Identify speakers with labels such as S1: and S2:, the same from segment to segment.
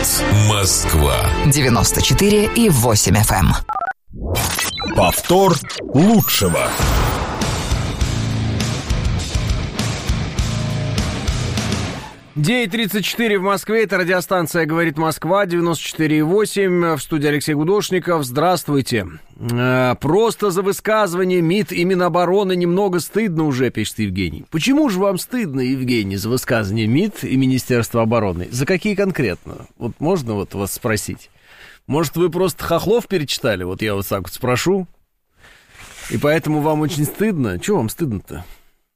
S1: Говорит Москва.
S2: 94,8 FM.
S1: Повтор лучшего.
S3: День 34 в Москве. Это радиостанция «Говорит Москва», 94,8. В студии Алексей Гудошников. Здравствуйте. Просто за высказывание МИД и Минобороны немного стыдно уже, пишет Евгений. Почему же вам стыдно, Евгений, за высказывание МИД и Министерства обороны? За какие конкретно? Вот можно вот вас спросить? Может, вы просто хохлов перечитали? Вот я вот так вот спрошу. И поэтому вам очень стыдно? Чего вам стыдно-то?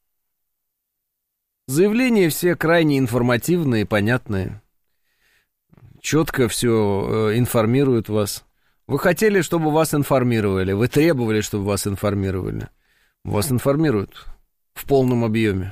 S3: Заявления все крайне информативные, понятные. Четко все информируют вас. Вы хотели, чтобы вас информировали. Вы требовали, чтобы вас информировали. Вас информируют в полном объеме.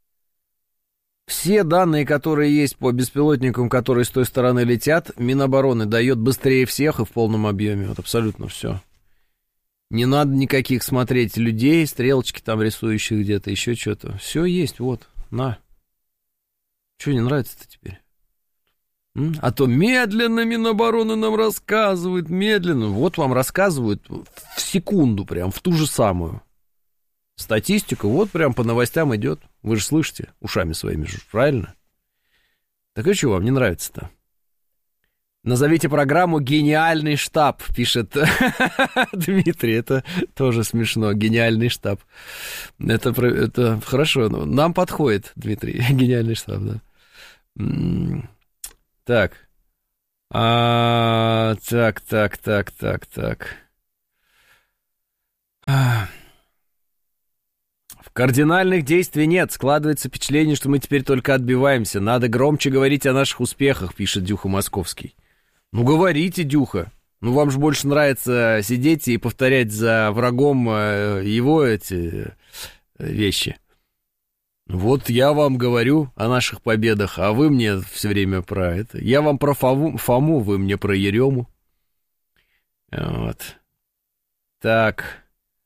S3: Все данные, которые есть по беспилотникам, которые с той стороны летят, Минобороны дает быстрее всех и в полном объеме. Вот абсолютно все. Не надо никаких смотреть людей, стрелочки там рисующих где-то, еще что-то. Все есть, вот. На. Что не нравится-то теперь? А то медленно Минобороны нам рассказывают, медленно. Вот вам рассказывают в секунду прям, в ту же самую. Статистика вот прям по новостям идет. Вы же слышите ушами своими же, правильно? Так и что вам не нравится-то? Назовите программу «Гениальный штаб», пишет Дмитрий. Это тоже смешно. «Гениальный штаб». Это хорошо. Нам подходит, Дмитрий. «Гениальный штаб», да. Так. Так. Кардинальных действий нет. Складывается впечатление, что мы теперь только отбиваемся. Надо громче говорить о наших успехах, пишет Дюха Московский. Ну, говорите, Дюха. Ну, вам же больше нравится сидеть и повторять за врагом его эти вещи. Вот я вам говорю о наших победах, а вы мне все время про это. Я вам про Фому, вы мне про Ерему. Вот. Так.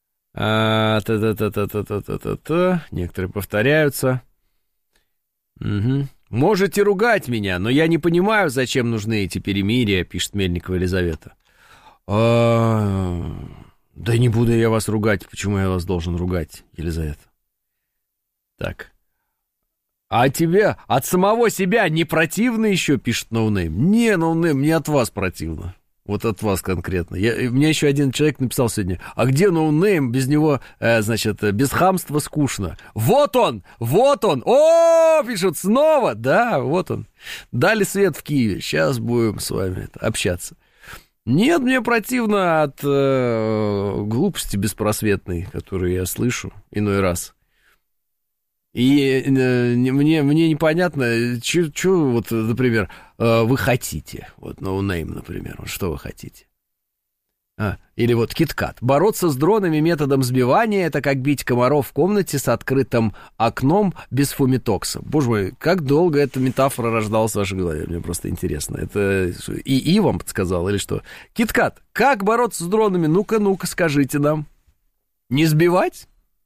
S3: Некоторые повторяются. Угу. Можете ругать меня, но я не понимаю, зачем нужны эти перемирия, пишет Мельникова Елизавета. Да не буду я вас ругать. Почему я вас должен ругать, Елизавета? Так. А тебе от самого себя не противно еще, пишет Ноунейм? Не, Ноунейм, мне от вас противно. Вот от вас конкретно. Мне еще один человек написал сегодня: а где ноунейм? Без него, значит, без хамства скучно. Вот он! О, пишут снова! Да, вот он. Дали свет в Киеве. Сейчас будем с вами общаться. Нет, мне противно от глупости беспросветной, которую я слышу иной раз. И мне непонятно, что вот, например, вы хотите. Вот ноунейм, например, вот что вы хотите. Или вот KitKat. Бороться с дронами методом сбивания — это как бить комаров в комнате с открытым окном без фумитокса. Боже мой, как долго эта метафора рождалась в вашей голове? Мне просто интересно. Это ИИ вам подсказал или что? KitKat, как бороться с дронами? Ну-ка, скажите нам. Не сбивать?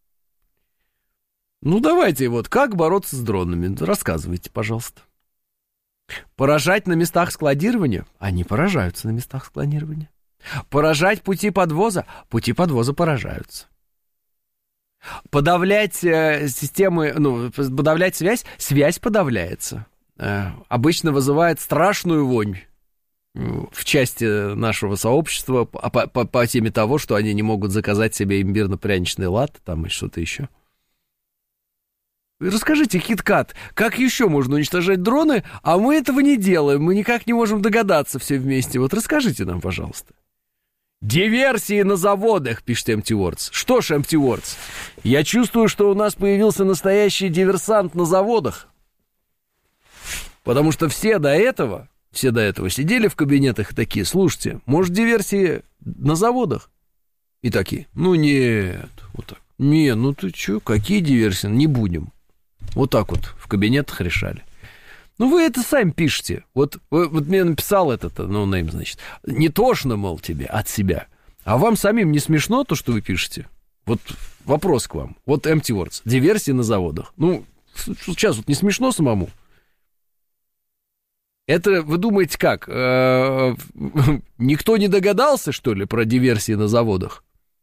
S3: Ну, давайте, вот, как бороться с дронами? Рассказывайте, пожалуйста. Поражать на местах складирования? Они поражаются на местах складирования. Поражать пути подвоза? Пути подвоза поражаются. Подавлять системы, подавлять связь? Связь подавляется. Обычно вызывает страшную вонь в части нашего сообщества по теме того, что они не могут заказать себе имбирно-пряничный латте там и что-то еще. Расскажите, KitKat, как еще можно уничтожать дроны, а мы этого не делаем, мы никак не можем догадаться все вместе. Вот расскажите нам, пожалуйста. Диверсии на заводах, пишет Empty Words. Что ж, Empty Words, я чувствую, что у нас появился настоящий диверсант на заводах. Потому что все до этого сидели в кабинетах и такие: слушайте, может, диверсии на заводах? И такие: ну нет, вот так. Не, ну ты что, какие диверсии? Не будем. Вот так вот в кабинетах решали. Ну, вы это сами пишете. Вот мне написал этот ноунейм, значит. Не тошно, мол, тебе от себя. А вам самим не смешно то, что вы пишете? Вот вопрос к вам. Вот Empty Words. Диверсии на заводах. Ну, сейчас вот не смешно самому? Это, вы думаете, как? Никто не догадался, что ли, про диверсии на заводах?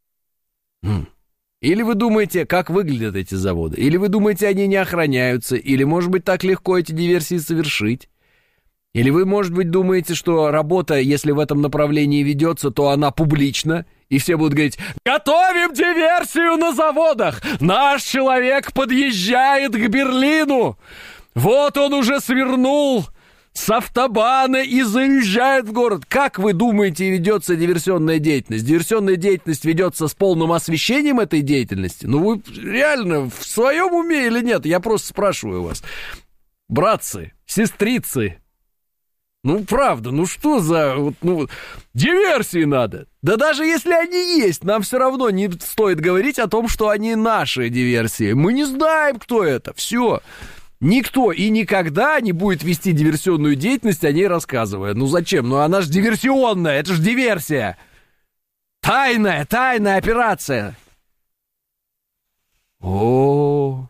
S3: Или вы думаете, как выглядят эти заводы? Или вы думаете, они не охраняются? Или, может быть, так легко эти диверсии совершить? Или вы, может быть, думаете, что работа, если в этом направлении ведется, то она публична, и все будут говорить: «Готовим диверсию на заводах! Наш человек подъезжает к Берлину! Вот он уже свернул с автобана и заезжает в город». Как вы думаете, ведется диверсионная деятельность? Диверсионная деятельность ведется с полным освещением этой деятельности? Ну, вы реально в своем уме или нет? Я просто спрашиваю вас. Братцы, сестрицы, ну, правда, ну что за... диверсии надо. Да даже если они есть, нам все равно не стоит говорить о том, что они наши диверсии. Мы не знаем, кто это. Все. Никто и никогда не будет вести диверсионную деятельность, о ней рассказывая. Ну, зачем? Ну, она же диверсионная, это же диверсия. Тайная операция. О.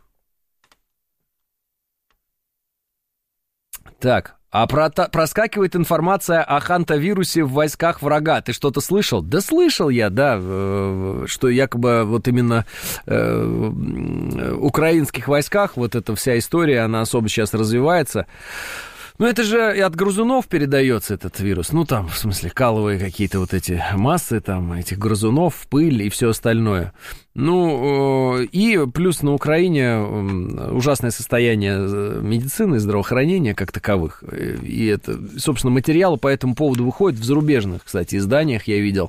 S3: Так. А проскакивает информация о хантавирусе в войсках врага. Ты что-то слышал? Да слышал я, да, что якобы вот именно в украинских войсках вот эта вся история, она особо сейчас развивается. Ну, это же и от грызунов передается этот вирус. Ну, там, в смысле, каловые какие-то вот эти массы, там, этих грызунов, пыль и все остальное. Ну, и плюс на Украине ужасное состояние медицины и здравоохранения как таковых. И это, собственно, материалы по этому поводу выходят в зарубежных, кстати, изданиях. Я видел,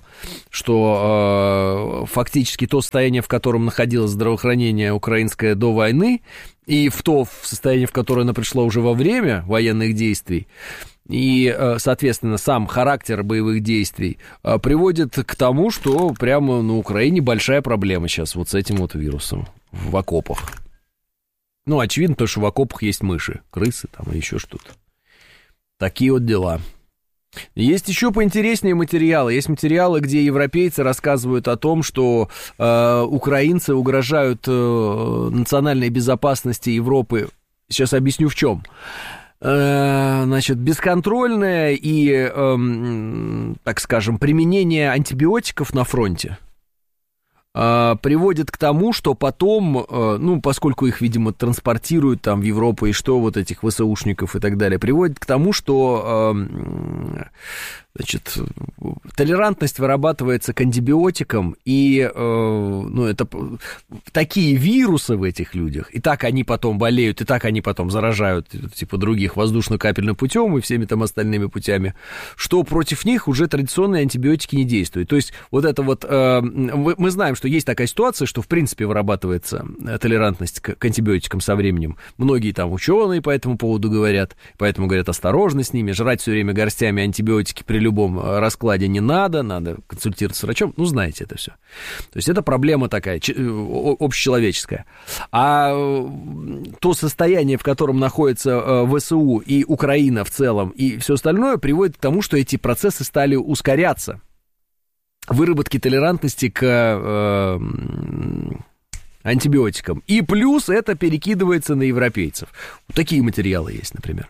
S3: что фактически то состояние, в котором находилось здравоохранение украинское до войны, и в то состояние, в которое оно пришло уже во время военных действий, и, соответственно, сам характер боевых действий приводит к тому, что прямо на Украине большая проблема сейчас вот с этим вот вирусом в окопах. Ну, очевидно, потому что в окопах есть мыши, крысы там и еще что-то. Такие вот дела. Есть еще поинтереснее материалы. Есть материалы, где европейцы рассказывают о том, что украинцы угрожают национальной безопасности Европы. Сейчас объясню в чем. Значит, бесконтрольное и, так скажем, применение антибиотиков на фронте приводит к тому, что потом, ну, поскольку их, видимо, транспортируют там в Европу, и что вот этих ВСУшников и так далее, приводит к тому, что, значит, толерантность вырабатывается к антибиотикам, и, ну, это такие вирусы в этих людях, и так они потом болеют, и так они потом заражают, типа, других воздушно-капельным путем и всеми там остальными путями, что против них уже традиционные антибиотики не действуют. То есть вот это вот, мы знаем, что есть такая ситуация, что, в принципе, вырабатывается толерантность к антибиотикам со временем. Многие там ученые по этому поводу говорят, поэтому говорят, осторожно с ними, жрать все время горстями антибиотики при любом раскладе не надо, надо консультироваться с врачом, ну, знаете это все. То есть это проблема такая, общечеловеческая. А то состояние, в котором находится ВСУ и Украина в целом, и все остальное, приводит к тому, что эти процессы стали ускоряться. Выработки толерантности к антибиотикам. И плюс это перекидывается на европейцев. Вот такие материалы есть, например.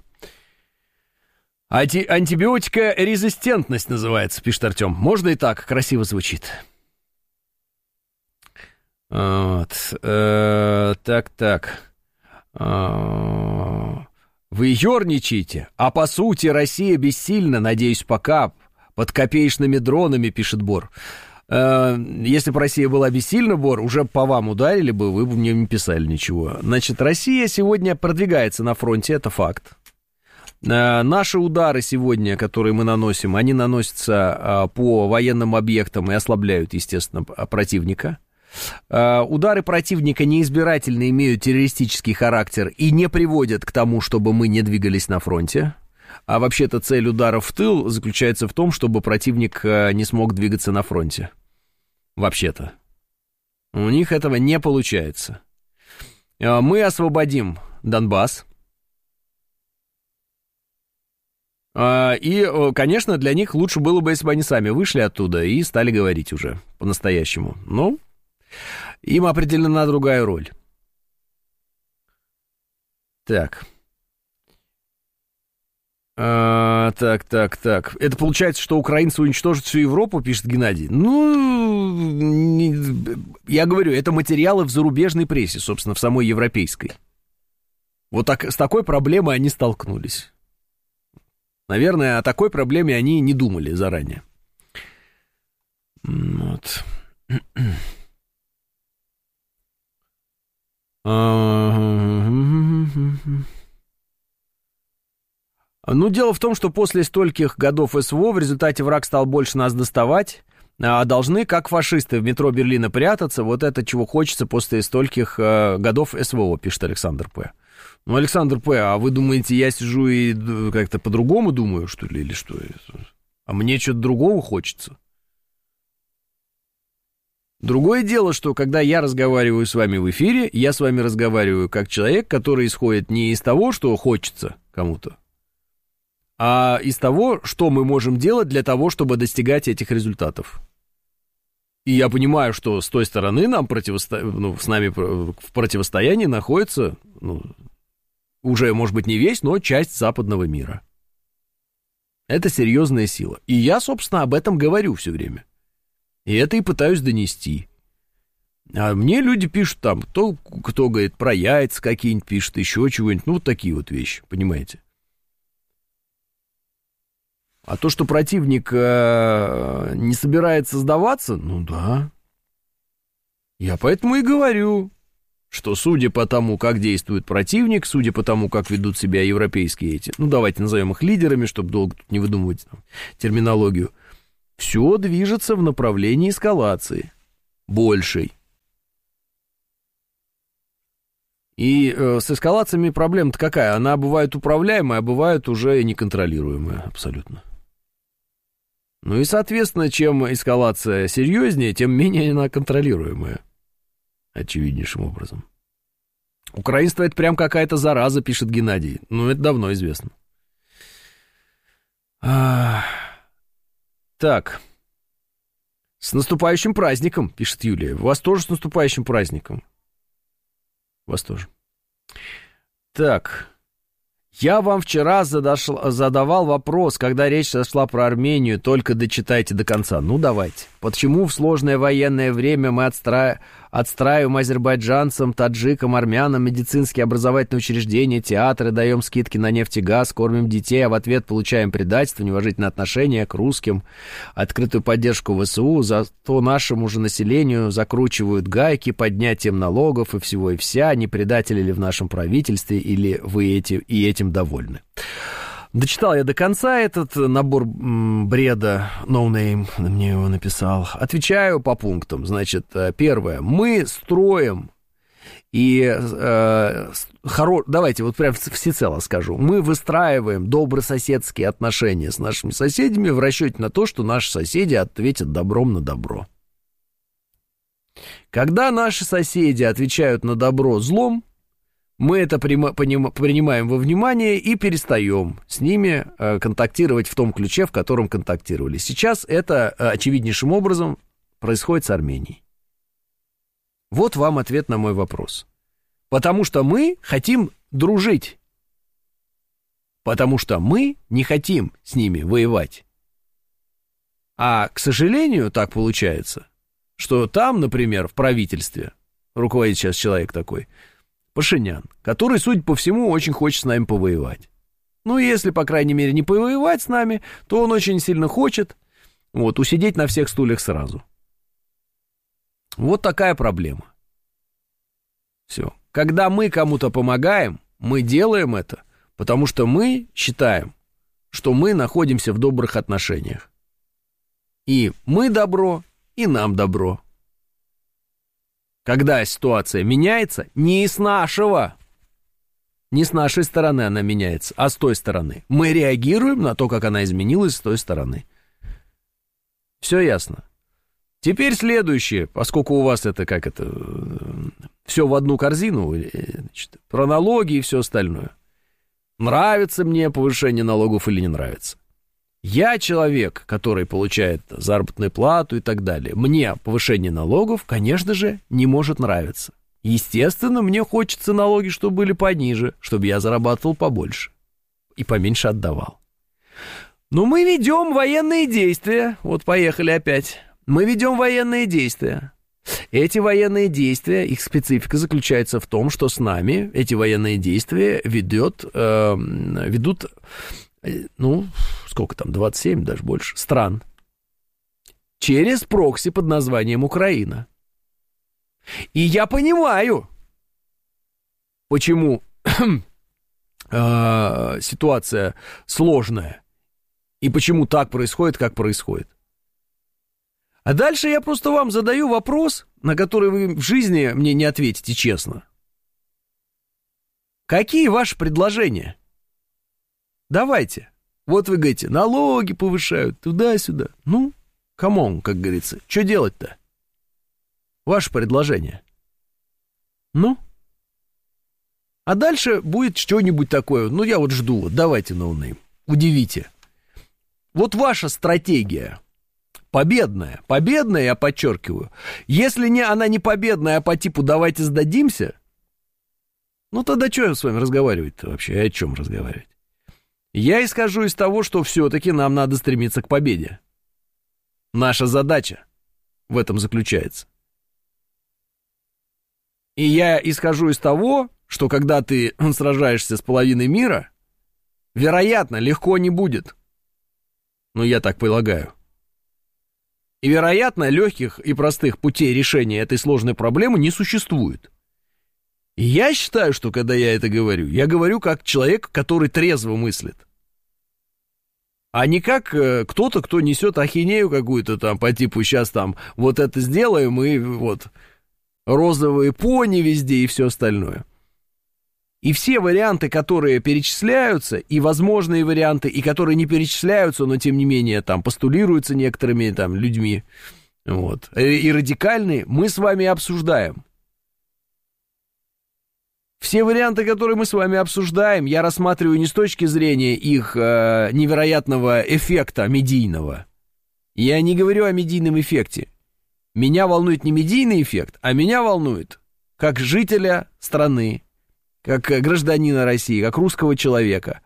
S3: Антибиотикорезистентность называется, пишет Артем. Можно и так, красиво звучит. Вот. Так. Вы ерничаете, а по сути Россия бессильна, надеюсь, пока... Под копеечными дронами, пишет Бор. Если бы Россия была бессильна, Бор, уже по вам ударили бы, вы бы мне не писали ничего. Значит, Россия сегодня продвигается на фронте, это факт. Наши удары сегодня, которые мы наносим, они наносятся по военным объектам и ослабляют, естественно, противника. Удары противника неизбирательно имеют террористический характер и не приводят к тому, чтобы мы не двигались на фронте. А вообще-то цель ударов в тыл заключается в том, чтобы противник не смог двигаться на фронте. Вообще-то. У них этого не получается. Мы освободим Донбасс. И, конечно, для них лучше было бы, если бы они сами вышли оттуда и стали говорить уже по-настоящему. Но им определена другая роль. Так. Так. Это получается, что украинцы уничтожат всю Европу, пишет Геннадий. Я говорю, это материалы в зарубежной прессе, собственно, в самой европейской. Вот так, с такой проблемой они столкнулись. Наверное, о такой проблеме они не думали заранее. Вот. Ну, дело в том, что после стольких годов СВО в результате враг стал больше нас доставать, а должны, как фашисты, в метро Берлина прятаться. Вот это чего хочется после стольких годов СВО, пишет Александр П. Ну, Александр П., а вы думаете, я сижу и как-то по-другому думаю, что ли, или что? А мне что-то другого хочется. Другое дело, что когда я разговариваю с вами в эфире, я с вами разговариваю как человек, который исходит не из того, что хочется кому-то, а из того, что мы можем делать для того, чтобы достигать этих результатов. И я понимаю, что с той стороны нам с нами в противостоянии находится, уже, может быть, не весь, но часть западного мира. Это серьезная сила. И я, собственно, об этом говорю все время. И это и пытаюсь донести. А мне люди пишут там, кто говорит, про яйца какие-нибудь пишет, еще чего-нибудь, вот такие вот вещи, понимаете? А то, что противник не собирается сдаваться, да. Я поэтому и говорю, что судя по тому, как действует противник, судя по тому, как ведут себя европейские давайте назовем их лидерами, чтобы долго тут не выдумывать терминологию, все движется в направлении эскалации большей. И с эскалациями проблема-то какая? Она бывает управляемая, а бывает уже неконтролируемая абсолютно. Ну и, соответственно, чем эскалация серьезнее, тем менее она контролируемая. Очевиднейшим образом. Украинство — это прям какая-то зараза, пишет Геннадий. Это давно известно. Так. С наступающим праздником, пишет Юлия. Вас тоже с наступающим праздником. Вас тоже. Так. Я вам вчера задавал вопрос, когда речь зашла про Армению, только дочитайте до конца. Давайте. Почему в сложное военное время мы отстраиваем азербайджанцам, таджикам, армянам медицинские образовательные учреждения, театры, даем скидки на нефть и газ, кормим детей, а в ответ получаем предательство, неуважительное отношение к русским, открытую поддержку ВСУ, зато нашему же населению закручивают гайки поднятием налогов и всего и вся, не предатели ли в нашем правительстве, или вы этим довольны. Дочитал я до конца этот набор бреда, No Name мне его написал. Отвечаю по пунктам. Значит, первое. Мы строим и... давайте вот прям всецело скажу. Мы выстраиваем добрососедские отношения с нашими соседями в расчете на то, что наши соседи ответят добром на добро. Когда наши соседи отвечают на добро злом, мы это принимаем во внимание и перестаем с ними контактировать в том ключе, в котором контактировали. Сейчас это очевиднейшим образом происходит с Арменией. Вот вам ответ на мой вопрос. Потому что мы хотим дружить. Потому что мы не хотим с ними воевать. А, к сожалению, так получается, что там, например, в правительстве руководит сейчас человек такой, Пашинян, который, судя по всему, очень хочет с нами повоевать. Если, по крайней мере, не повоевать с нами, то он очень сильно хочет усидеть на всех стульях сразу. Вот такая проблема. Все. Когда мы кому-то помогаем, мы делаем это, потому что мы считаем, что мы находимся в добрых отношениях. И мы добро, и нам добро. Когда ситуация меняется, не с нашей стороны она меняется, а с той стороны. Мы реагируем на то, как она изменилась с той стороны. Все ясно. Теперь следующее, поскольку у вас все в одну корзину, про налоги и все остальное. Нравится мне повышение налогов или не нравится? Я человек, который получает заработную плату и так далее. Мне повышение налогов, конечно же, не может нравиться. Естественно, мне хочется налоги, чтобы были пониже, чтобы я зарабатывал побольше и поменьше отдавал. Ну, мы ведем военные действия. Вот поехали опять. Мы ведем военные действия. Эти военные действия, их специфика заключается в том, что с нами эти военные действия ведут, ну, сколько там, 27, даже больше, стран. Через прокси под названием Украина. И я понимаю, почему ситуация сложная. И почему так происходит, как происходит. А дальше я просто вам задаю вопрос, на который вы в жизни мне не ответите честно. Какие ваши предложения? Давайте. Вот вы говорите, налоги повышают, туда-сюда. Ну, камон, как говорится. Что делать-то? Ваше предложение. Ну? А дальше будет что-нибудь такое. Ну, я вот жду. Вот, давайте, ноунейм. Удивите. Вот ваша стратегия. Победная. Победная, я подчеркиваю. Если она не победная, а по типу «давайте сдадимся», ну тогда что с вами разговаривать-то вообще? И о чем разговаривать? Я исхожу из того, что все-таки нам надо стремиться к победе. Наша задача в этом заключается. И я исхожу из того, что когда ты сражаешься с половиной мира, вероятно, легко не будет. Ну, я так полагаю. И, вероятно, легких и простых путей решения этой сложной проблемы не существует. И я считаю, что когда я это говорю, я говорю как человек, который трезво мыслит. А не как кто-то, кто несет ахинею какую-то там по типу «сейчас там вот это сделаем» и вот розовые пони везде и все остальное. И все варианты, которые перечисляются, и возможные варианты, и которые не перечисляются, но тем не менее там постулируются некоторыми там людьми, вот, и радикальные, мы с вами обсуждаем. Все варианты, которые мы с вами обсуждаем, я рассматриваю не с точки зрения их невероятного эффекта медийного. Я не говорю о медийном эффекте. Меня волнует не медийный эффект, а меня волнует как жителя страны, как гражданина России, как русского человека.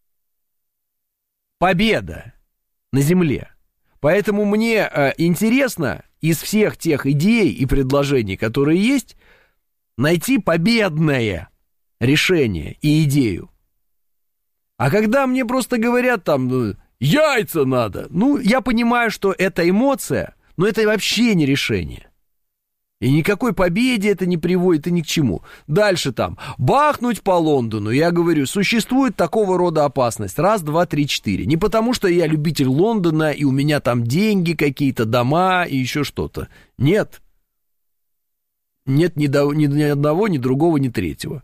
S3: Победа на земле. Поэтому мне интересно из всех тех идей и предложений, которые есть, найти победное решение и идею. А когда мне просто говорят там, яйца надо, ну, я понимаю, что это эмоция, но это вообще не решение. И никакой победе это не приводит и ни к чему. Дальше там, бахнуть по Лондону, я говорю, существует такого рода опасность. 1, 2, 3, 4. Не потому, что я любитель Лондона, и у меня там деньги какие-то, дома и еще что-то. Нет. Нет ни одного, ни другого, ни третьего.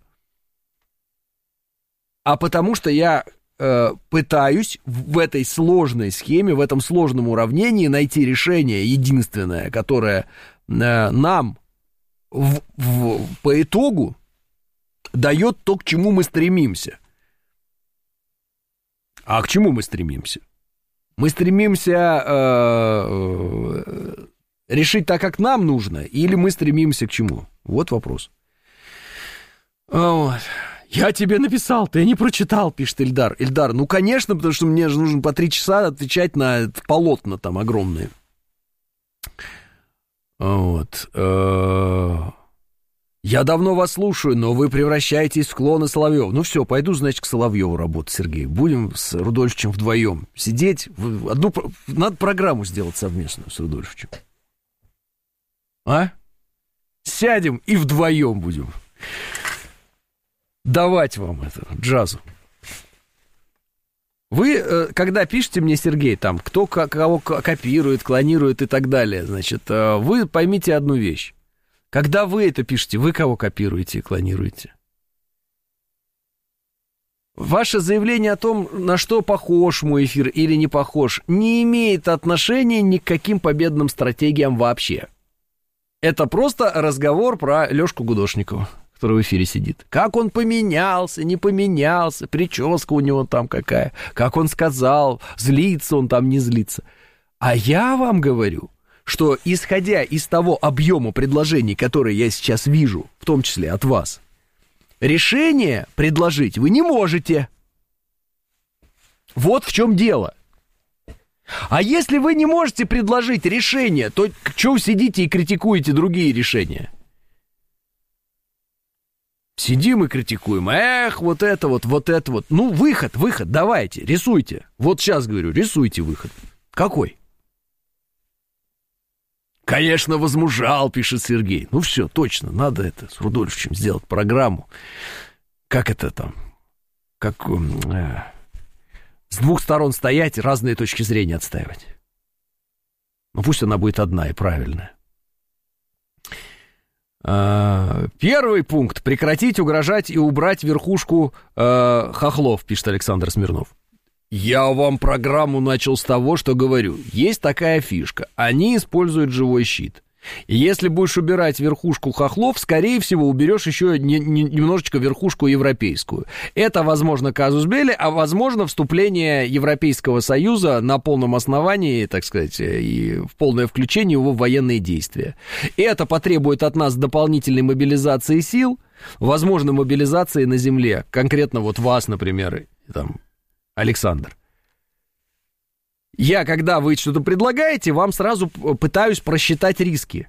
S3: А потому что я пытаюсь в этой сложной схеме, в этом сложном уравнении найти решение единственное, которое нам по итогу дает то, к чему мы стремимся. А к чему мы стремимся? Мы стремимся решить так, как нам нужно, или мы стремимся к чему? Вот вопрос. Вот. Я тебе написал, ты не прочитал, пишет Ильдар. Ильдар, ну, конечно, потому что мне же нужно по 3 часа отвечать на полотна там огромные. Вот. Я давно вас слушаю, но вы превращаетесь в клона Соловьева. Ну все, пойду, значит, к Соловьеву работать, Сергей. Будем с Рудольфовичем вдвоем сидеть. Надо программу сделать совместную с Рудольфовичем. А? Сядем и вдвоем будем давать вам это, джазу. Вы, когда пишете мне, Сергей, там, кто кого копирует, клонирует и так далее, значит, вы поймите одну вещь. Когда вы это пишете, вы кого копируете и клонируете? Ваше заявление о том, на что похож мой эфир или не похож, не имеет отношения ни к каким победным стратегиям вообще. Это просто разговор про Лёшку Гудошникова, который в эфире сидит. Как он поменялся, не поменялся, прическа у него там какая, как он сказал, злится он там, не злится. А я вам говорю, что исходя из того объема предложений, которые я сейчас вижу, в том числе от вас, решение предложить вы не можете. Вот в чем дело. А если вы не можете предложить решение, то что вы сидите и критикуете другие решения? Сидим и критикуем. Эх, вот это вот. Ну, выход, давайте, рисуйте. Вот сейчас говорю, рисуйте выход. Какой? Конечно, возмужал, пишет Сергей. Ну все, точно, надо это с Рудольфовичем сделать программу. Как это там? Как с двух сторон стоять и разные точки зрения отстаивать. Ну пусть она будет одна и правильная. Первый пункт. Прекратить угрожать и убрать верхушку хохлов, пишет Александр Смирнов. Я вам программу начал с того, что говорю. Есть такая фишка. Они используют живой щит. И если будешь убирать верхушку хохлов, скорее всего, уберешь еще немножечко верхушку европейскую. Это, возможно, казус белли, а, возможно, вступление Европейского Союза на полном основании, так сказать, и в полное включение его в военные действия. Это потребует от нас дополнительной мобилизации сил, возможно, мобилизации на земле. Конкретно вот вас, например, там, Александр. Я, когда вы что-то предлагаете, вам сразу пытаюсь просчитать риски.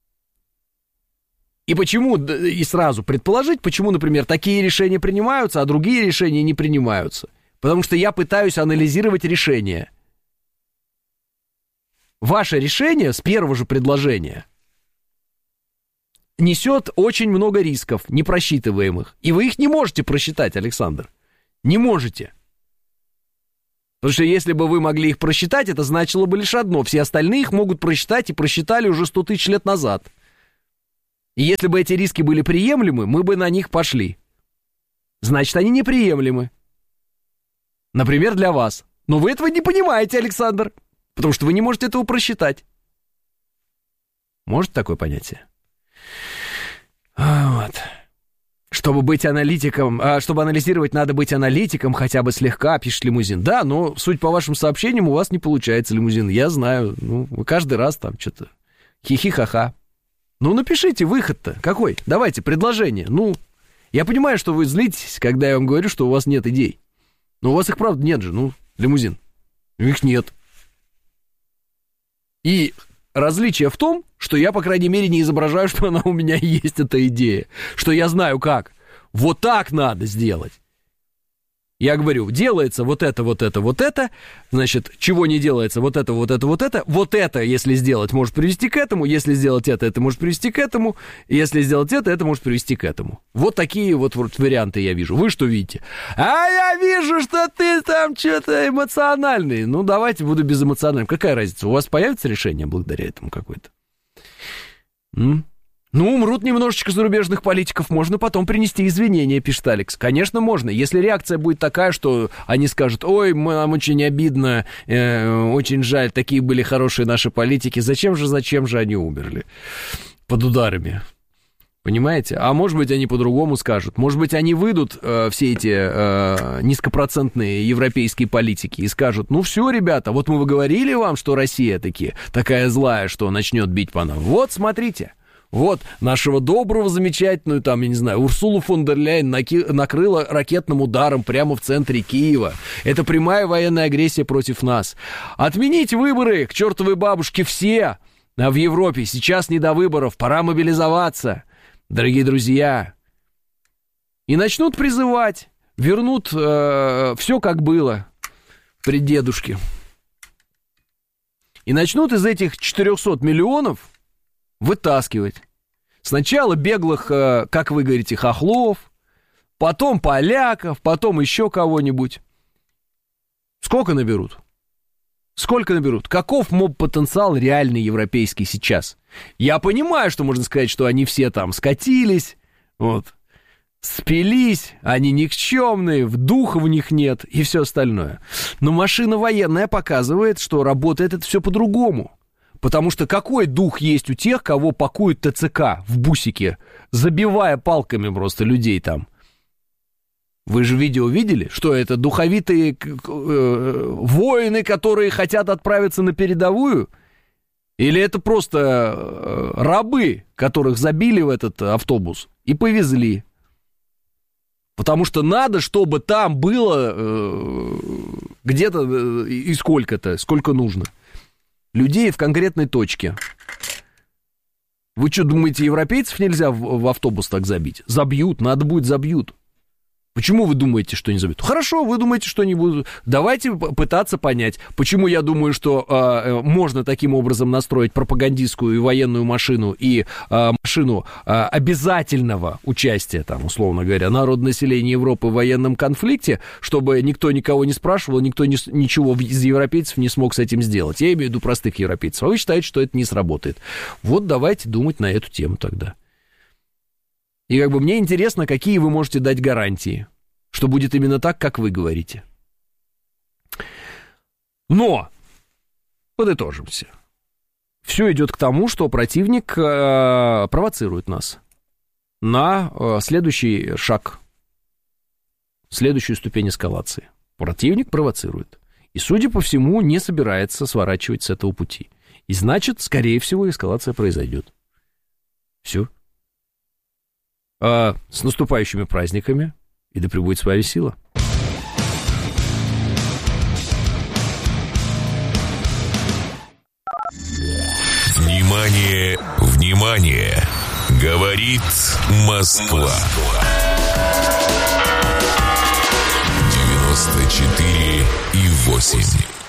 S3: И почему, и сразу предположить, почему, например, такие решения принимаются, а другие решения не принимаются. Потому что я пытаюсь анализировать решение. Ваше решение с первого же предложения несет очень много рисков, непросчитываемых. И вы их не можете просчитать, Александр. Не можете. Потому что если бы вы могли их просчитать, это значило бы лишь одно. Все остальные их могут просчитать и просчитали уже 100 тысяч лет назад. И если бы эти риски были приемлемы, мы бы на них пошли. Значит, они неприемлемы. Например, для вас. Но вы этого не понимаете, Александр. Потому что вы не можете этого просчитать. Может такое понятие? Вот. Чтобы быть аналитиком, чтобы анализировать, надо быть аналитиком хотя бы слегка, пишет Лимузин. Да, но, суть по вашим сообщениям, у вас не получается, Лимузин. Я знаю, ну, вы каждый раз там что-то хихи-ха-ха. Ну, напишите выход-то. Какой? Давайте, предложение. Ну, я понимаю, что вы злитесь, когда я вам говорю, что у вас нет идей. Но у вас их, правда, нет же, ну, Лимузин. Их нет. И различие в том, что я, по крайней мере, не изображаю, что она у меня есть, эта идея. Что я знаю как. Вот так надо сделать. Я говорю, делается вот это. Значит, чего не делается, вот это. Вот это, если сделать, может привести к этому. Если сделать это может привести к этому. Если сделать это может привести к этому. Вот такие вот варианты я вижу. Вы что видите? А я вижу, что ты там что-то эмоциональный. Ну, давайте буду безэмоциональным. Какая разница? У вас появится решение благодаря этому какое-то? Ну, умрут немножечко зарубежных политиков, можно потом принести извинения, пишет Алекс. Конечно, можно, если реакция будет такая, что они скажут, ой, нам очень обидно, очень жаль, такие были хорошие наши политики, зачем же они умерли под ударами, понимаете? А может быть, они по-другому скажут, может быть, они выйдут, все эти низкопроцентные европейские политики, и скажут, ну все, ребята, вот мы говорили вам, что Россия такая злая, что начнет бить по нам, вот, смотрите. Вот, нашего доброго, замечательную, там, я не знаю, Урсулу фон дер Ляйен накрыла ракетным ударом прямо в центре Киева. Это прямая военная агрессия против нас. Отменить выборы к чертовой бабушке все в Европе. Сейчас не до выборов, пора мобилизоваться, дорогие друзья. И начнут призывать, вернут все, как было при дедушке. И начнут из этих 400 миллионов вытаскивать. Сначала беглых, как вы говорите, хохлов, потом поляков, потом еще кого-нибудь. Сколько наберут? Каков моб-потенциал реальный европейский сейчас? Я понимаю, что можно сказать, что они все там скатились, вот, спились, они никчемные, духа в них нет и все остальное. Но машина военная показывает, что работает это все по-другому. Потому что какой дух есть у тех, кого пакуют ТЦК в бусике, забивая палками просто людей там? Вы же видео видели? Что это духовитые воины, которые хотят отправиться на передовую? Или это просто рабы, которых забили в этот автобус и повезли? Потому что надо, чтобы там было где-то и сколько-то, сколько нужно. Людей в конкретной точке. Вы что, думаете, европейцев нельзя в автобус так забить? Забьют, надо будет забьют. Почему вы думаете, что не забьют? Хорошо, вы думаете, что не будут. Давайте пытаться понять, почему я думаю, что можно таким образом настроить пропагандистскую и военную машину и машину обязательного участия, там, условно говоря, народонаселения Европы в военном конфликте, чтобы никто никого не спрашивал, никто ничего из европейцев не смог с этим сделать. Я имею в виду простых европейцев. А вы считаете, что это не сработает. Вот давайте думать на эту тему тогда. И как бы мне интересно, какие вы можете дать гарантии, что будет именно так, как вы говорите. Но, подытожимся. Все идет к тому, что противник провоцирует нас на следующий шаг, следующую ступень эскалации. Противник провоцирует. И, судя по всему, не собирается сворачивать с этого пути. И значит, скорее всего, эскалация произойдет. Все. С наступающими праздниками, и да пребудет с вами сила.
S1: Внимание, внимание! Говорит Москва. 94,8.